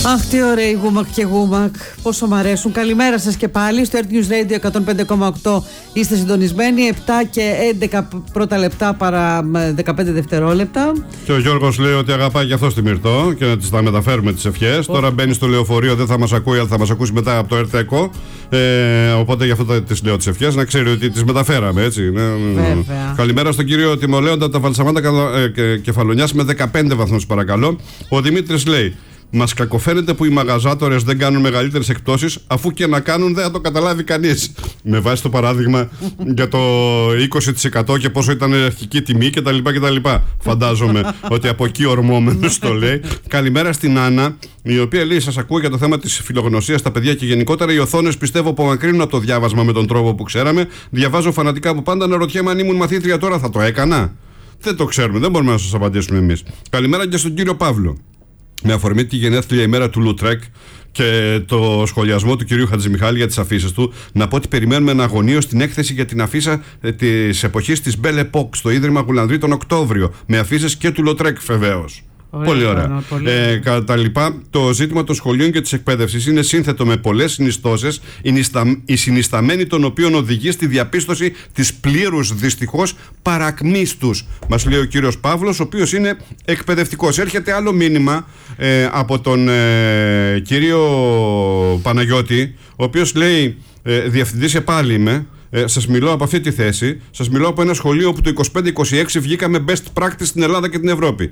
Αχ, τι ωραία η Γούμακ και Γούμακ. Πόσο μ' αρέσουν. Καλημέρα σας και πάλι. Στο Earth News Radio 105,8 είστε συντονισμένοι. 7 και 11 πρώτα λεπτά παρά 15 δευτερόλεπτα. Και ο Γιώργος λέει ότι αγαπάει και αυτό τη Μυρτώ και να της τα μεταφέρουμε τις ευχές. Τώρα μπαίνει στο λεωφορείο, δεν θα μας ακούει, αλλά θα μας ακούσει μετά από το Earth Echo. Οπότε γι' αυτό τις λέω τις ευχές, να ξέρει ότι τις μεταφέραμε, έτσι. Βέβαια. Καλημέρα στον κύριο Τιμολέοντα από τα Βαλσαμάντα Κεφαλονιάς με 15 βαθμούς, παρακαλώ. Ο Δημήτρης λέει: μας κακοφαίνεται που οι μαγαζάτορες δεν κάνουν μεγαλύτερες εκπτώσεις, αφού και να κάνουν δεν θα το καταλάβει κανείς. Με βάση το παράδειγμα για το 20% και πόσο ήταν η αρχική τιμή κτλ. Φαντάζομαι ότι από εκεί ορμόμενος το λέει. Καλημέρα στην Άννα, η οποία λέει: σας ακούω για το θέμα της φιλογνωσίας στα παιδιά και γενικότερα οι οθόνες πιστεύω απομακρύνουν από το διάβασμα με τον τρόπο που ξέραμε. Διαβάζω φανατικά από πάντα, να ρωτιέμαι αν ήμουν μαθήτρια τώρα θα το έκανα. Δεν το ξέρουμε, δεν μπορούμε να σας απαντήσουμε εμείς. Καλημέρα και στον κύριο Παύλο. Με αφορμή τη γενέθλια ημέρα του Λουτρέκ και το σχολιασμό του κυρίου Χατζημιχάλη για τις αφίσες του, να πω ότι περιμένουμε εναγωνίως την έκθεση για την αφίσα της εποχής της Belle Époque στο Ίδρυμα Γουλανδρή τον Οκτώβριο, με αφίσες και του Λουτρέκ βεβαίως. Πολύ ωραία. Κατά λοιπά, το ζήτημα των σχολείων και της εκπαίδευσης είναι σύνθετο με πολλές συνιστώσεις, η συνισταμένη των οποίων οδηγεί στη διαπίστωση της πλήρους δυστυχώς παρακμής τους. Μας λέει ο κύριος Παύλος, ο οποίος είναι εκπαιδευτικός. Έρχεται άλλο μήνυμα από τον κύριο Παναγιώτη, ο οποίος λέει: διευθυντής επάλι είμαι. Σας μιλώ από αυτή τη θέση. Σας μιλώ από ένα σχολείο που το 25-26 βγήκαμε best practice στην Ελλάδα και την Ευρώπη.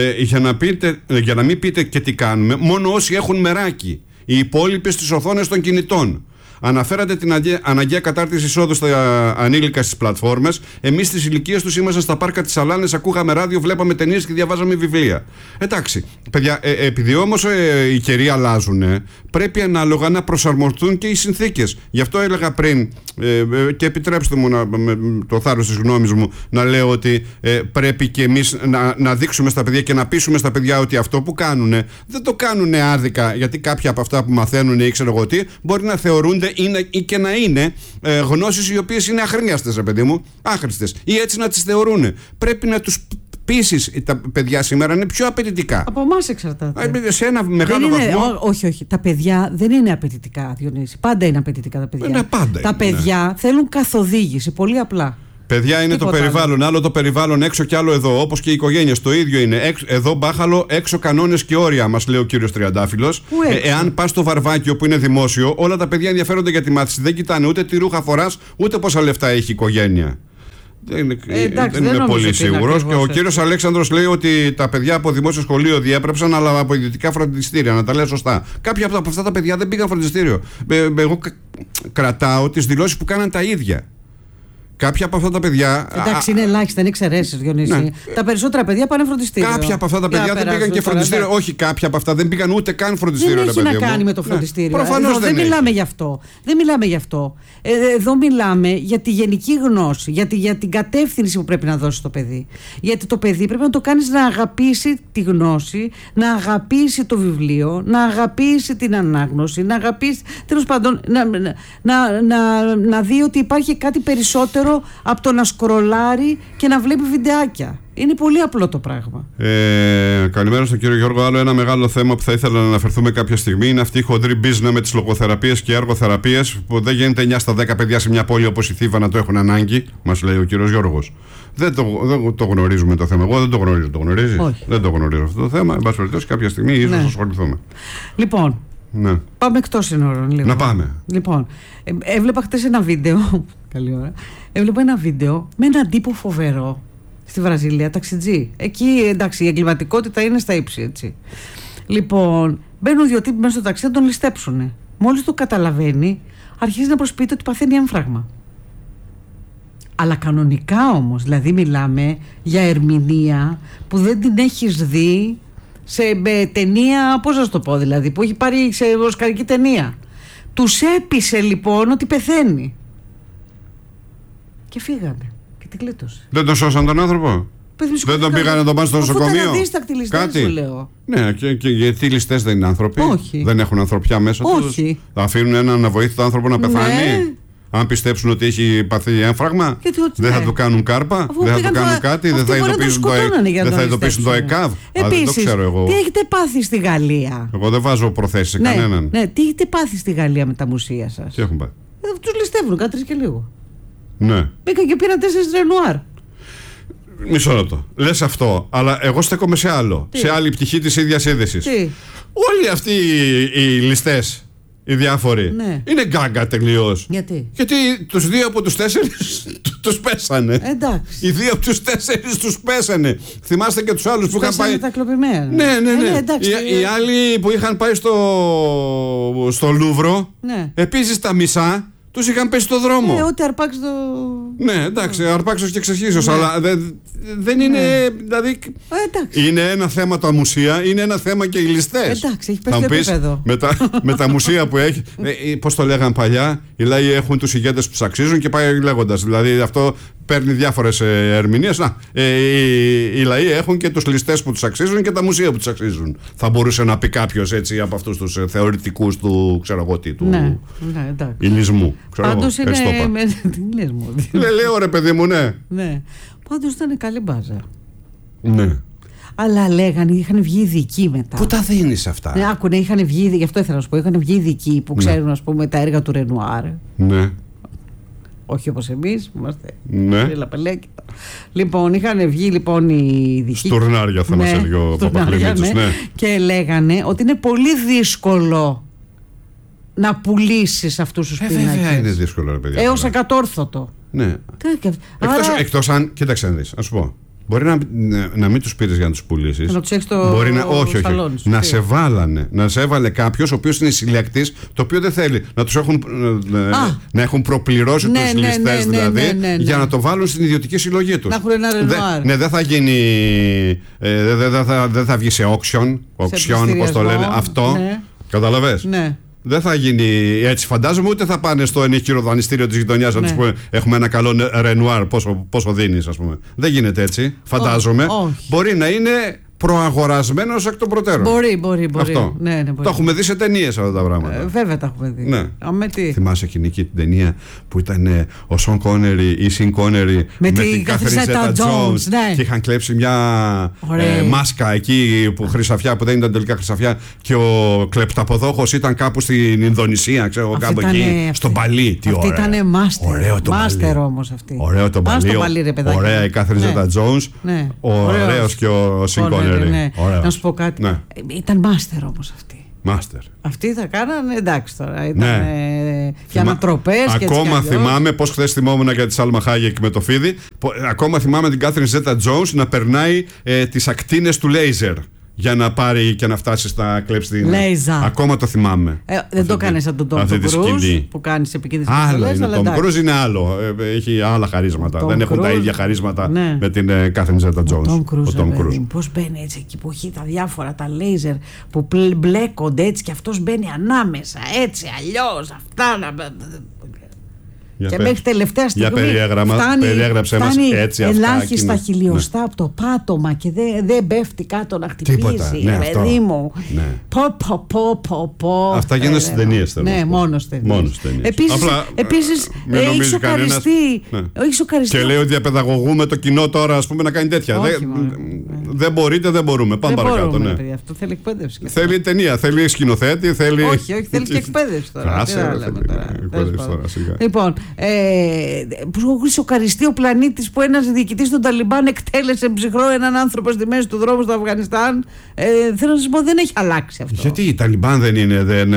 Για να μην πείτε και τι κάνουμε, μόνο όσοι έχουν μεράκι. Οι υπόλοιποι στις οθόνες των κινητών. Αναφέρατε την αναγκαία κατάρτιση εισόδου στα ανήλικα στις πλατφόρμες. Εμείς στις ηλικίες τους ήμασταν στα πάρκα της Σαλάνες, ακούγαμε ράδιο, βλέπαμε ταινίες και διαβάζαμε βιβλία. Εντάξει, παιδιά, επειδή όμως οι καιροί αλλάζουν, πρέπει ανάλογα να προσαρμοστούν και οι συνθήκες. Γι' αυτό έλεγα πριν, και επιτρέψτε μου με το θάρρος της γνώμης μου να λέω ότι πρέπει και εμείς να δείξουμε στα παιδιά και να πείσουμε στα παιδιά ότι αυτό που κάνουν δεν το κάνουν άδικα, γιατί κάποια από αυτά που μαθαίνουν ή ξέρω εγώ τι μπορεί να θεωρούνται ή και να είναι γνώσεις οι οποίες είναι αχρήαστες, ρε παιδί μου, άχρηστες, ή έτσι να τις θεωρούν. Πρέπει να τους πείσεις. Τα παιδιά σήμερα είναι πιο απαιτητικά. Από εμάς εξαρτάται. Σε ένα μεγάλο βαθμό. Όχι. Τα παιδιά δεν είναι απαιτητικά, Διονύση. Πάντα είναι απαιτητικά τα παιδιά. Πάντα τα παιδιά θέλουν καθοδήγηση. Πολύ απλά. Παιδιά είναι το περιβάλλον. Άλλο το περιβάλλον έξω και άλλο εδώ. Όπως και οι οικογένειες. Το ίδιο είναι. Εδώ μπάχαλο, έξω κανόνες και όρια, μας λέει ο κύριος Τριαντάφυλλος. Εάν πας στο Βαρβάκιο που είναι δημόσιο, όλα τα παιδιά ενδιαφέρονται για τη μάθηση. Δεν κοιτάνε ούτε τι ρούχα φοράς, ούτε πόσα λεφτά έχει η οικογένεια. Δεν είμαι πολύ σίγουρος. Και ο κύριος Αλέξανδρος λέει ότι τα παιδιά από δημόσιο σχολείο διέπρεψαν, αλλά από ιδιωτικά φροντιστήρια. Να τα λέω σωστά. Κάποια από αυτά τα παιδιά δεν πήγαν φροντιστήριο. Εγώ κρατάω τις δηλώσεις που κάναν τα ίδια. Κάποια από αυτά τα παιδιά. Εντάξει, είναι ελάχιστα, είναι εξαιρέσεις, Διονύση. Ναι. Τα περισσότερα παιδιά πάνε φροντιστήριο. Κάποια από αυτά τα παιδιά δεν πήγαν και φροντιστήριο. Όχι, κάποια από αυτά δεν πήγαν ούτε καν φροντιστήριο. Δεν έχει να κάνει με το φροντιστήριο. Προφανώς δεν μιλάμε γι' αυτό. Δεν μιλάμε γι' αυτό. Εδώ μιλάμε για τη γενική γνώση, για την κατεύθυνση που πρέπει να δώσει το παιδί. Γιατί το παιδί πρέπει να το κάνεις να αγαπήσει τη γνώση, να αγαπήσει το βιβλίο, να αγαπήσει την ανάγνωση, να αγαπήσει. Τέλος πάντων, να δει ότι υπάρχει κάτι περισσότερο από το να σκρολάρει και να βλέπει βιντεάκια. Είναι πολύ απλό το πράγμα. Καλημέρα στον κύριο Γιώργο. Άλλο ένα μεγάλο θέμα που θα ήθελα να αναφερθούμε κάποια στιγμή είναι αυτή η χοντρή μπίζνα με τις λογοθεραπείες και εργοθεραπείες, που δεν γίνεται 9 στα 10 παιδιά σε μια πόλη όπως η Θήβα να το έχουν ανάγκη, μας λέει ο κύριος Γιώργος. Δεν το γνωρίζουμε το θέμα. Εγώ δεν το γνωρίζω. Το γνωρίζεις? Όχι. Δεν το γνωρίζω αυτό το θέμα. Εν πάση περιπτώσει, κάποια στιγμή ίσως ασχοληθούμε. Λοιπόν. Ναι. Πάμε εκτός σύνορων λίγο. Να πάμε. Λοιπόν, έβλεπα χτες ένα βίντεο. Καλή ώρα. Έβλεπα ένα βίντεο με έναν τύπο φοβερό στη Βραζιλία, ταξιτζή. Εκεί εντάξει, η εγκληματικότητα είναι στα ύψη, έτσι. Λοιπόν, μπαίνουν δύο τύποι μέσα στο ταξί να τον ληστέψουν. Μόλις το καταλαβαίνει, αρχίζει να προσποιείται ότι παθαίνει έμφραγμα. Αλλά κανονικά όμως, δηλαδή μιλάμε για ερμηνεία που δεν την έχεις δει σε ταινία, πώς να σου το πω δηλαδή, που έχει πάρει σε οσκαρική ταινία. Τους έπεισε λοιπόν ότι πεθαίνει. Και φύγανε. Και την κλείτωσε. Δεν τον σώσαν τον άνθρωπο? Δεν τον πήγανε να τον πάνε στο νοσοκομείο? Κάτι. Σου λέω. Ναι, και γιατί οι ληστές δεν είναι άνθρωποι? Όχι. Δεν έχουν ανθρωπιά μέσα τους? Όχι. Θα αφήνουν έναν αβοήθητο άνθρωπο να πεθάνει? Αν πιστέψουν ότι έχει παθεί έμφραγμα, δεν θα του κάνουν κάρπα, δεν θα του κάνουν κάτι, δεν θα ειδοποιήσουν το ΕΚΑΒ. Επίσης, δεν το ξέρω εγώ. Τι έχετε πάθει στη Γαλλία? Εγώ δεν βάζω προθέσεις σε κανέναν. Ναι, τι έχετε πάθει στη Γαλλία με τα μουσεία σας? Τι έχουν πάθει? Τους ληστεύουν κάτι και λίγο. Ναι. Μπήκαν και πήραν 4 Ρενουάρ. Μισό λεπτό. Λες αυτό, αλλά εγώ στέκομαι σε άλλο. Σε άλλη πτυχή της ίδιας είδησης. Όλοι αυτοί οι ληστές, οι διάφοροι, είναι γκάγκα τελείως. Γιατί τους 2 από τους 4 τους πέσανε. Εντάξει. Οι 2 από τους 4 τους πέσανε. Θυμάστε και τους άλλους που είχαν πάει. Τα κλοπημένα. Ναι. Οι άλλοι που είχαν πάει στο Λούβρο, επίσης τα μισά τους είχαν πέσει στο δρόμο. Ό,τι αρπάξει το. Ναι, εντάξει, αρπάξος και ξεχύσεως, αλλά δεν είναι. Δηλαδή. Είναι ένα θέμα τα μουσεία, είναι ένα θέμα και οι ληστές. Εντάξει, έχει πέσει το επίπεδο. Με τα μουσεία που έχει. Πώς το λέγαν παλιά, οι λαοί έχουν τους ηγέτες που τους αξίζουν και πάει λέγοντας. Δηλαδή αυτό παίρνει διάφορες ερμηνείες. Οι λαοί έχουν και τους ληστές που τους αξίζουν και τα μουσεία που τους αξίζουν. Θα μπορούσε να πει κάποιος έτσι από αυτούς τους θεωρητικούς του, ξέρω εγώ τι, του ηλισμού. Πάντως είναι. Λέω ρε παιδί μου, ναι. Πάντως ήταν καλή μπάζα. Ναι. Αλλά λέγανε, είχαν βγει ειδικοί μετά. Πού τα δίνεις αυτά? Ναι, άκουνε, είχαν βγει, γι' αυτό ήθελα να σου πω, είχαν βγει ειδικοί που ξέρουν, ας πούμε, τα έργα του Ρενουάρ. Ναι. Όχι όπως εμείς, που είμαστε. Ναι. Λοιπόν, είχαν βγει λοιπόν οι ειδικοί. Στουρνάρια θα μας έλεγε ο Παπακλεμίτσος. Ναι. Και λέγανε ότι είναι πολύ δύσκολο να πουλήσεις αυτούς τους πίνακες. Βέβαια είναι δύσκολο, ρε παιδιά. Έως ακατόρθωτο. Ναι. Εκτός αν, κοίταξε να δεις, να σου πω. Μπορεί να μην τους πήρες για να τους πουλήσεις. Να τους έχεις στο σαλόνι σου. Να σε έβαλε κάποιος ο οποίος είναι συλλέκτης, το οποίο δεν θέλει να έχουν προπληρώσει τους ληστές δηλαδή, για να το βάλουν στην ιδιωτική συλλογή τους. Να έχουν ένα Ρενουάρ. Ναι, δεν θα γίνει. Δεν θα βγει σε auction, πώς το λένε, αυτό. Καταλαβες. Ναι. Δεν θα γίνει έτσι, φαντάζομαι, ούτε θα πάνε στο ενίχυρο δανειστήριο της γειτονιάς να τους πούμε έχουμε ένα καλό Ρενουάρ, πόσο δίνεις, ας πούμε. Δεν γίνεται έτσι, φαντάζομαι. Μπορεί να είναι προαγορασμένος εκ των προτέρων. Μπορεί. Αυτό. Ναι, το έχουμε δει σε ταινίες αυτά τα πράγματα. Βέβαια τα έχουμε δει. Ναι. Θυμάσαι εκείνη την ταινία που ήταν ο Σον Κόνερι ή Σιν Κόνερι με την Κάθριν Ζέτα-Τζόουνς και είχαν κλέψει μια μάσκα εκεί που χρυσαφιά, που δεν ήταν τελικά χρυσαφιά, και ο κλεπταποδόχος ήταν κάπου στην Ινδονησία, ξέρω κάπου εκεί, στο Μπαλί. Αυτή ήταν μάστερ όμως αυτή. Ωραίο το Μπαλί. Ωραία η Κάθριν Ζέτα-Τζόουνς. Ωραίος και ο Σιν Κόνερι. Ναι. Να σου πω κάτι. Ήταν μάστερ όμως αυτή. Μάστερ. Αυτοί θα κάνανε, εντάξει τώρα. Ήταν για ανατροπές και ακόμα θυμάμαι πως χθες θυμόμουν για τη Σάλμα Χάγεκ με το φίδι. Ακόμα θυμάμαι την Κάθριν Ζέτα-Τζόουνς να περνάει τις ακτίνες του λέιζερ για να πάρει και να φτάσει στα κλέψη την. Ακόμα το θυμάμαι. Δεν το κάνει σαν τον Τόμ Κρούζ που κάνει επικίνδυνες επιστολές. Άλλο είναι. Ο Τόμ Κρούζ είναι άλλο. Έχει άλλα χαρίσματα. Δεν έχουν τα ίδια χαρίσματα με την Κάθριν Ζέτα-Τζόουνς. Ο Τόμ Κρούζ. Πώς μπαίνει έτσι εκεί που έχει τα διάφορα τα λέιζερ που μπλέκονται έτσι και αυτός μπαίνει ανάμεσα έτσι αλλιώς. Αυτά. Και μέχρι τελευταία στιγμή φτάνει ελάχιστα χιλιοστά από το πάτωμα και δεν πέφτει κάτω να χτυπήσει. Παιδί μου. Αυτά γίνονται στις ταινίες. Ναι, μόνο στις ταινίες. Επίσης έχει σοκαριστεί. Και λέει ότι διαπαιδαγωγούμε το κοινό τώρα, ας πούμε, να κάνει τέτοια. Δεν μπορείτε, δεν μπορούμε. Πάμε παρακάτω. Αυτό θέλει εκπαίδευση. Θέλει ταινία, θέλει σκηνοθέτη. Όχι, θέλει και εκπαίδευση τώρα. Λοιπόν, που έχει σοκαριστεί ο πλανήτης που ένας διοικητής των Ταλιμπάν εκτέλεσε ψυχρό έναν άνθρωπο στη μέση του δρόμου στο Αφγανιστάν. Θέλω να σας πω, δεν έχει αλλάξει αυτό. Γιατί οι Ταλιμπάν δεν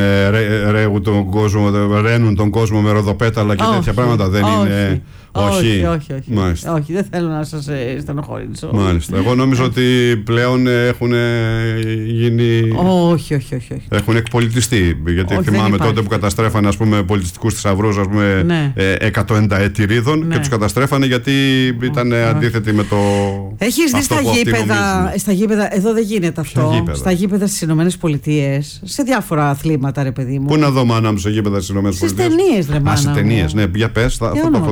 ρένουν τον κόσμο με ροδοπέταλα και τέτοια πράγματα? Δεν είναι. Όχι, δεν θέλω να σας στενοχωρήσω. Μάλιστα. Εγώ νόμιζα ότι πλέον έχουν γίνει. Όχι. Έχουν εκπολιτιστεί. Γιατί θυμάμαι τότε που καταστρέφανε, ας πούμε, πολιτιστικούς θησαυρούς, ας πούμε, 190 ετηρίδων και τους καταστρέφανε γιατί ήταν αντίθετοι με το. Έχεις δει στα γήπεδα, εδώ δεν γίνεται αυτό. Στα γήπεδα στις Ηνωμένες Πολιτείες, σε διάφορα αθλήματα, ρε παιδί μου. Πού να δω, μάνα μου, σε γήπεδα στις Ηνωμένες Πολιτείες? Στις ταινίες, ρε μάνα. Σε ταινίες, ναι, για πες, θα το έχω δει.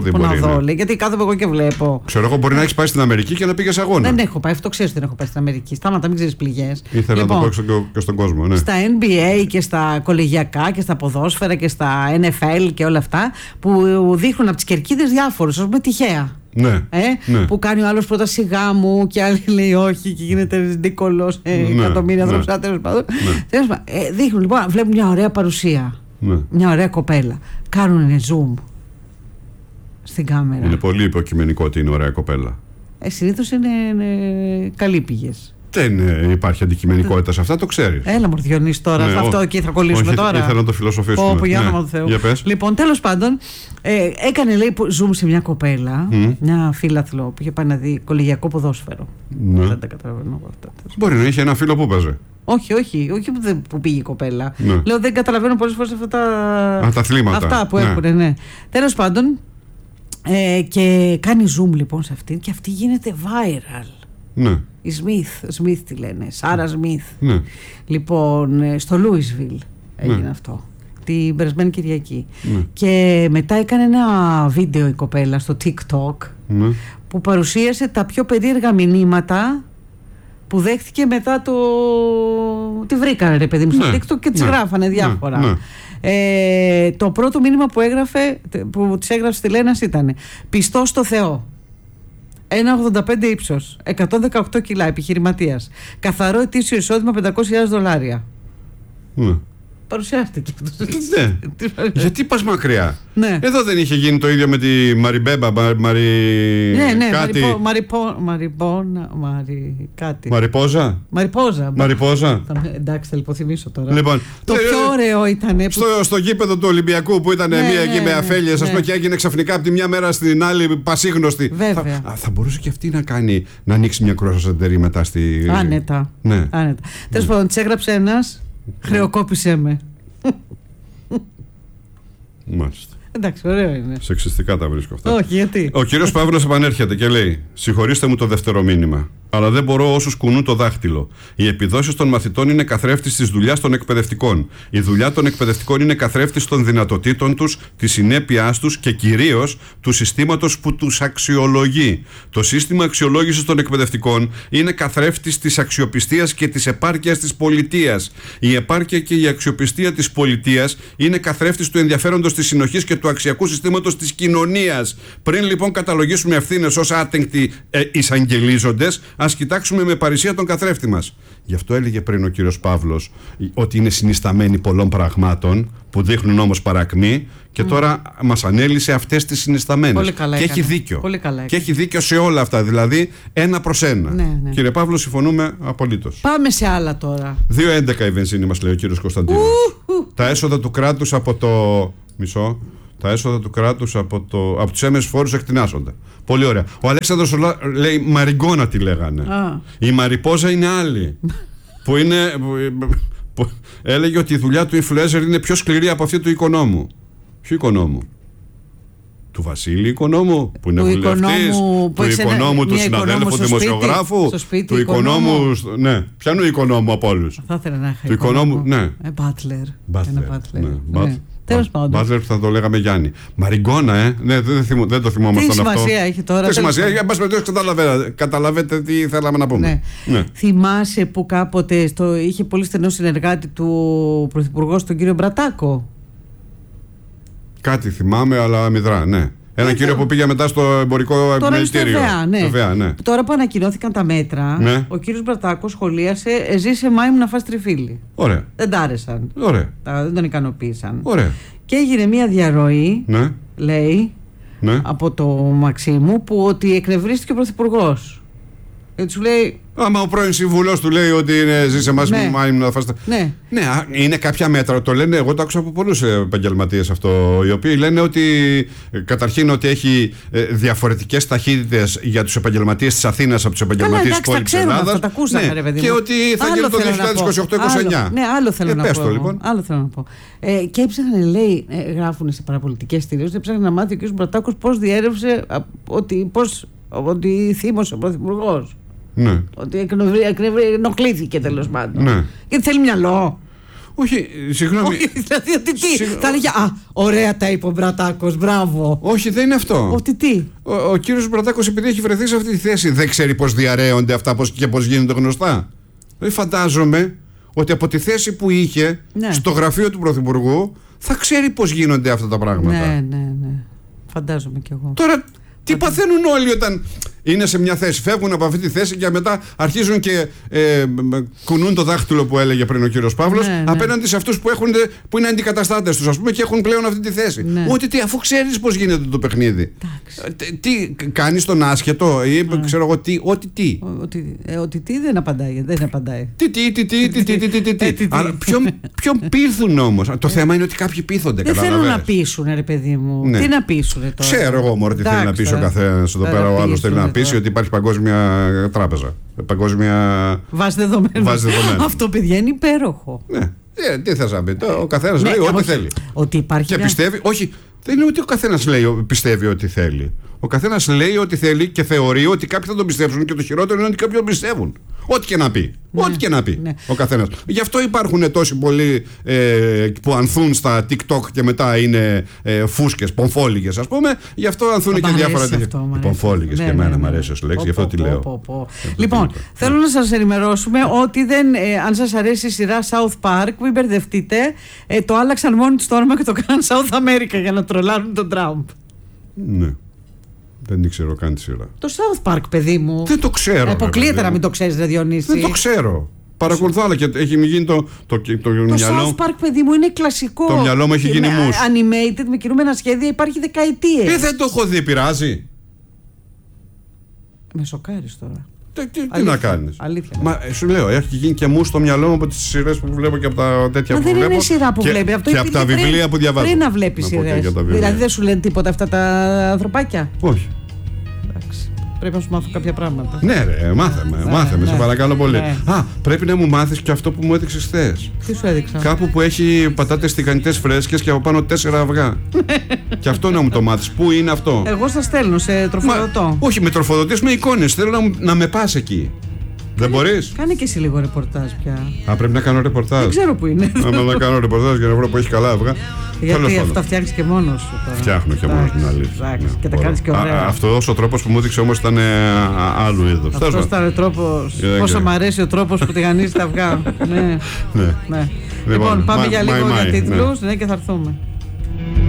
αυτό, λέει, γιατί κάθομαι εγώ και βλέπω. Ξέρω εγώ, μπορεί να έχει πάει στην Αμερική και να πήγε αγώνα. Δεν έχω πάει, αυτό ξέρει ότι δεν έχω πάει στην Αμερική. Στάματα, μην ξέρει πληγές. Ήθελα να το πω και στον κόσμο, ναι. Στα NBA και στα κολεγιακά και στα ποδόσφαιρα και στα NFL και όλα αυτά που δείχνουν από τις κερκίδες διάφορους, ας πούμε τυχαία. Ναι, ναι. Που κάνει ο άλλος πρόταση γάμου και άλλη λέει όχι και γίνεται ριζικολός, εκατομμύρια ανθρώπους, τέλος πάντων. Δείχνουν λοιπόν, βλέπουν μια ωραία παρουσία, μια ωραία κοπέλα. Κάνουν zoom στην κάμερα. Είναι πολύ υποκειμενικό ότι είναι ωραία κοπέλα. Συνήθως είναι καλοί πηγές. Δεν υπάρχει αντικειμενικότητα σε αυτά, το ξέρεις. Έλα μου Διονύση τώρα, αυτό εκεί θα κολλήσουμε τώρα. Ήθελα να το φιλοσοφήσουμε. Πω, για όνομα του Θεού. Λοιπόν, τέλος πάντων, έκανε λέει zoom σε μια κοπέλα, μια φίλαθλο που είχε πάει να δει κολεγιακό ποδόσφαιρο. Δεν τα καταλαβαίνω αυτά. Μπορεί να είχε ένα φίλο που παίζε. Όχι που πήγε η κοπέλα. Λέω δεν καταλαβαίνω πολλές φορές αυτά τα αθλήματα. Αυτά που έχουν, ναι. Τέλος πάντων, και κάνει zoom λοιπόν σε αυτήν και αυτή γίνεται viral. Ναι. Η Σμιθ τη λένε, Σάρα Σμιθ. Ναι. Λοιπόν, στο Λούισβιλ έγινε αυτό την περασμένη Κυριακή. Ναι. Και μετά έκανε ένα βίντεο η κοπέλα στο TikTok που παρουσίασε τα πιο περίεργα μηνύματα που δέχτηκε μετά τη βρήκανε ρε παιδί μου στο TikTok και τις γράφανε διάφορα. Το πρώτο μήνυμα που της έγραψε στη Λένας ήταν πιστό στο Θεό, 1,85 ύψος, 118 κιλά, επιχειρηματίας, καθαρό ετήσιο εισόδημα $500,000. Παρουσιάστηκε αυτό. Ναι. Γιατί πας μακριά? Ναι. Εδώ δεν είχε γίνει το ίδιο με τη Μαριμπέμπα, κάτι. Μαριπόζα. Εντάξει, θα λιποθυμίσω τώρα. Λοιπόν, το πιο ωραίο ήταν. Στο γήπεδο του Ολυμπιακού που ήταν μία εκεί με αφέλειες, ας πούμε, και έγινε ξαφνικά από τη μια μέρα στην άλλη πασίγνωστη. Θα μπορούσε και αυτή να ανοίξει μια κρουαζιερή μετά στη. Άνετα. Τέλος πάντων, της έγραψε ένας. Χρεοκόπησέ με. Μάλιστα. Εντάξει, ωραίο είναι. Σεξιστικά τα βρίσκω αυτά. Όχι, γιατί. Ο κύριος Παύλος επανέρχεται και λέει: συγχωρήστε μου το δεύτερο μήνυμα, αλλά δεν μπορώ όσους κουνούν το δάχτυλο. Οι επιδόσεις των μαθητών είναι καθρέφτης της δουλειάς των εκπαιδευτικών. Η δουλειά των εκπαιδευτικών είναι καθρέφτης των δυνατοτήτων τους, της συνέπειάς τους και κυρίως του συστήματος που τους αξιολογεί. Το σύστημα αξιολόγησης των εκπαιδευτικών είναι καθρέφτης της αξιοπιστίας και της επάρκειας της πολιτείας. Η επάρκεια και η αξιοπιστία της πολιτείας είναι καθρέφτης του ενδιαφέροντος της συνοχής και του αξιακού συστήματος της κοινωνίας. Πριν λοιπόν καταλογίσουμε ευθύνες ως άτεγκτοι εισαγγελίζοντες, ας κοιτάξουμε με παρησία τον καθρέφτη μας. Γι' αυτό έλεγε πριν ο κύριος Παύλος ότι είναι συνισταμένοι πολλών πραγμάτων που δείχνουν όμως παρακμή και τώρα μας ανέλυσε αυτές τις συνισταμένες. Πολύ καλά και έκανε. έχει δίκιο. Πολύ καλά και έχει δίκιο σε όλα αυτά, δηλαδή 1-1. Ναι. Κύριε Παύλο, συμφωνούμε απολύτως. Πάμε σε άλλα τώρα. 2,11 η βενζίνη μας λέει ο κύριος Κωνσταντίνος. Τα έσοδα του κράτους από το. Μισό. Τα έσοδα του κράτους από τους έμεσους φόρους εκτινάσσονται. Πολύ ωραία. Ο Αλέξανδρος λέει Μαριγκόνα τη λέγανε. Η Μαριπόζα είναι άλλη. που έλεγε ότι η δουλειά του influencer είναι πιο σκληρή από αυτή του οικονόμου. Ποιο οικονόμου? Του Βασίλη Οικονόμου, που είναι βουλευτής, του Οικονόμου, του συναδέλφου δημοσιογράφου, του Οικονόμου. Ναι, ποιανού Οικονόμου από όλους? Θα ήθελα να είχα του Οικονόμου, ναι. Μπάτλερ. Τέλος πάντων. Μπάτλερ που θα το λέγαμε Γιάννη. Μαριγκόνα, ναι, δεν το θυμόμασταν αυτό. Τι σημασία έχει τώρα? Τι σημασία έχει, εν πάση περιπτώσει καταλαβαίνετε τι θέλαμε να πούμε. Ναι. Θυμάσαι που κάποτε είχε πολύ στενό συνεργάτη του Πρωθυπουργού, τον κύριο Μπρατάκο? Κάτι θυμάμαι, αλλά μηδρά, ναι. Ένα κύριο που πήγε μετά στο εμπορικό επιμελητήριο. Τώρα ναι. Τώρα που ανακοινώθηκαν τα μέτρα, ο κύριος Μπρατάκος σχολίασε: ζήσε μάη μου να φας τριφύλι. Ωραία. Δεν τ' άρεσαν. Ωραία. Δεν τον ικανοποίησαν. Ωραία. Και έγινε μια διαρροή, λέει, από το Μαξίμου, που ότι εκνευρίστηκε ο Πρωθυπουργός. Γιατί σου λέει. Άμα ο πρώην συμβουλός του λέει ότι ζήσε μας μάη μου να φας. Ναι, είναι κάποια μέτρα. Το λένε, εγώ το άκουσα από πολλούς επαγγελματίες αυτό, οι οποίοι λένε ότι καταρχήν ότι έχει διαφορετικές ταχύτητες για τους επαγγελματίες της Αθήνας από τους επαγγελματίες της πόλης της Ελλάδας. Και ότι θα γίνει το 2028-2029. Ναι, άλλο θέλω να πω. Λοιπόν. Άλλο θέλω να πω. Και έψαχνε, λέει, γράφουν σε παραπολιτικές στηρίες, έψαχνε να μάθει ο κ. Μπρατάκος πώς διέρευσε ότι θύμωσε ο Πρωθυπουργός. Ναι. Ότι ενοχλήθηκε τέλος πάντων. Ναι. Γιατί θέλει μυαλό. Όχι, συγγνώμη. Όχι, δηλαδή ότι τι. Θα έλεγε α, ωραία τα είπε ο Μπρατάκος, μπράβο. Όχι, δεν είναι αυτό. Ότι τι. Ο κύριος Μπρατάκος, επειδή έχει βρεθεί σε αυτή τη θέση, δεν ξέρει πώς διαρρέονται αυτά και πώς γίνονται γνωστά. Δηλαδή, φαντάζομαι ότι από τη θέση που είχε στο γραφείο του Πρωθυπουργού θα ξέρει πώς γίνονται αυτά τα πράγματα. Ναι. Φαντάζομαι κι εγώ. Τώρα, τι παθαίνουν όλοι όταν είναι σε μια θέση, φεύγουν από αυτή τη θέση και μετά αρχίζουν και κουνούν το δάχτυλο που έλεγε πριν ο κύριος Παύλος απέναντι σε αυτούς που είναι αντικαταστάτες τους, ας πούμε, και έχουν πλέον αυτή τη θέση. Ότι τι, αφού ξέρεις πώς γίνεται το παιχνίδι. Τι κάνεις τον άσχετο ή ξέρω εγώ τι, τι. Ότι τι δεν απαντάει. Τι. Ποιον πείθουν όμως. Το θέμα είναι ότι κάποιοι πείθονται. Δεν θέλουν να πείσουν, ρε παιδί μου. Τι να πείσουν τώρα. Ξέρω εγώ μόνο τι θέλει να πείσει ο καθένας εδώ πέρα. Ο άλλος θέλει να πείσει ότι υπάρχει παγκόσμια τράπεζα. Παγκόσμια βάση δεδομένων. Αυτό, παιδιά, είναι υπέροχο. Ναι. Τι θες να πει. Ο καθένας λέει ό,τι θέλει. Ότι υπάρχει. Και πιστεύει. Όχι, δεν είναι ότι ο καθένας πιστεύει ό,τι θέλει. Ο καθένας λέει ό,τι θέλει και θεωρεί ότι κάποιοι θα τον πιστέψουν, και το χειρότερο είναι ότι κάποιοι τον πιστεύουν. Ό,τι και να πει. Ό,τι και να πει ο καθένας. Γι' αυτό υπάρχουν τόσοι πολλοί που ανθούν στα TikTok και μετά είναι φούσκες, πομφόλιγες, ας πούμε. Γι' αυτό ανθούν και διάφορα τέτοια. Πομφόλιγες, και εμένα μου αρέσει ως λέξη, γι' αυτό τη λέω. Λοιπόν, θέλω να σας ενημερώσουμε ότι αν σας αρέσει η σειρά South Park, μην μπερδευτείτε, το άλλαξαν μόνοι τους το όνομα και το κάναν South America για να τρολάρουν τον Τραμπ. Ναι. Δεν ήξερα καν τη σειρά. Το South Park, παιδί μου. Δεν το ξέρω. Αποκλείεται να μην το ξέρεις, ρε Διονύση. Δεν το ξέρω. Παρακολουθώ, αλλά και έχει γίνει το μυαλό. Το South Park, παιδί μου, είναι κλασικό. Το μυαλό μου έχει γίνει μους. Animated, με κινούμενα σχέδια, υπάρχει δεκαετίες. Δεν το έχω δει, πειράζει. Με σοκάρεις τώρα. Τι να κάνεις. Αλήθεια. Μα σου λέω, έχει γίνει και μου στο μυαλό μου από τις σειρές που βλέπω και από τα τέτοια που βλέπω. Δεν είναι σειρά που βλέπει. Αυτό και από τα βιβλία που διαβάζω. Πριν να βλέπει σειρές. Δηλαδή δεν σου λένε τίποτα αυτά τα ανθρωπάκια. Όχι. Εντάξει. Πρέπει να σου μάθω κάποια πράγματα. Ναι, ρε, μάθε με, σε παρακαλώ πολύ. Α, πρέπει να μου μάθεις και αυτό που μου έδειξες χθες. Τι σου έδειξα? Κάπου που έχει πατάτες τηγανιτές φρέσκες και από πάνω 4 αυγά. Και αυτό να μου το μάθεις. Πού είναι αυτό? Εγώ στα στέλνω σε τροφοδοτό. Όχι, με τροφοδοτείς με εικόνες. Θέλω να με πας εκεί. Δεν μπορείς? Κάνε και εσύ λίγο ρεπορτάζ πια. Α, πρέπει να κάνω ρεπορτάζ. Δεν ξέρω που είναι. Να κάνω ρεπορτάζ για να βρω που έχει καλά αυγά. Γιατί αυτά φτιάχνεις και μόνος σου τώρα. Φτιάχνω και μόνος μου, αλήθεια. Και τα κάνεις και ωραία. Αυτός ο τρόπος που μου έδειξε όμως ήταν άλλου είδους. Αυτός ήταν ο τρόπος. Πόσο μ' αρέσει ο τρόπος που τηγανίζεις τα αυγά. Ναι. Λοιπόν, πάμε για λίγο για τίτλους και θα έρθουμε.